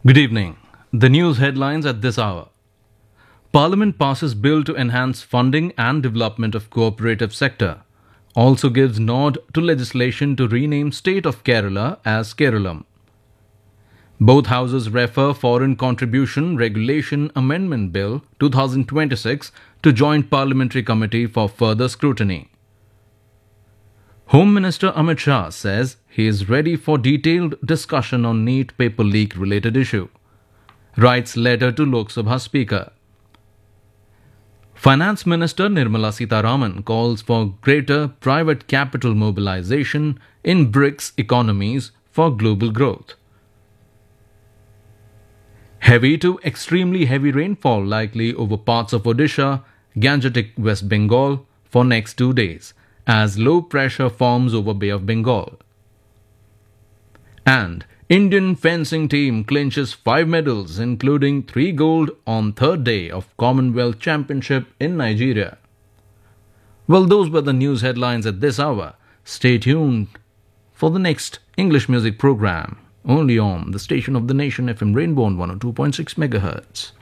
Good evening. The news headlines at this hour. Parliament passes bill to enhance funding and development of cooperative sector. Also gives nod to legislation to rename state of Kerala as Keralam. Both houses refer Foreign Contribution Regulation Amendment Bill 2026 to Joint Parliamentary Committee for further scrutiny. Home Minister Amit Shah says he is ready for detailed discussion on NEET paper leak related issue. Writes letter to Lok Sabha Speaker. Finance Minister Nirmala Sitharaman calls for greater private capital mobilization in BRICS economies for global growth. Heavy to extremely heavy rainfall likely over parts of Odisha, Gangetic West Bengal for next 2 days as low pressure forms over Bay of Bengal. And Indian fencing team clinches 5 medals including 3 gold on third day of Commonwealth Championship in Nigeria. Well, those were the news headlines at this hour. Stay tuned for the next English music program only on the station of the nation FM Rainbow on 102.6 MHz.